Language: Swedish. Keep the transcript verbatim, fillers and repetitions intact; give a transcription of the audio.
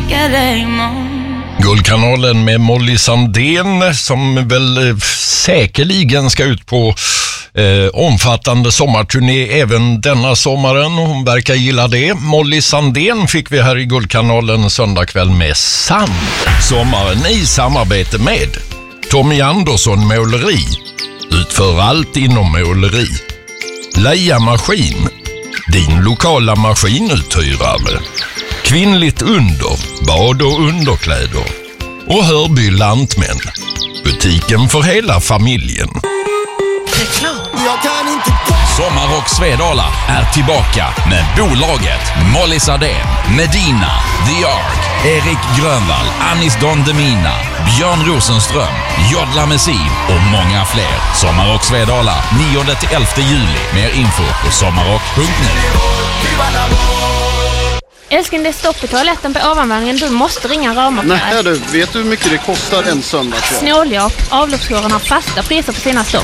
tacka dig imorgon. Guldkanalen med Molly Sandén som väl eh, säkerligen ska ut på eh, omfattande sommarturné även denna sommaren. Hon verkar gilla det. Molly Sandén fick vi här i Guldkanalen söndagkväll med Sand. Sommaren i samarbete med Tommy Andersson Måleri. Utför allt inom måleri. Leia Maskin. Din lokala maskinuthyrare. Kvinnligt under, bad och underkläder. Och Hörby Lantmän. Butiken för hela familjen. Sommarrock Svedala är tillbaka med bolaget Molly Sandén, Medina, The Ark, Erik Grönvall, Anis Don Demina, Björn Rosenström, Jodla Messiv och många fler. Sommarrock Svedala nionde till elfte juli. Mer info på sommarrock punkt nu. Älskling, det är stopp i toaletten på ovanvåningen. Du måste ringa Rama. Nej du, vet du hur mycket det kostar en söndag? Snåljåp. Avloppsrören har fasta priser på sina stopp.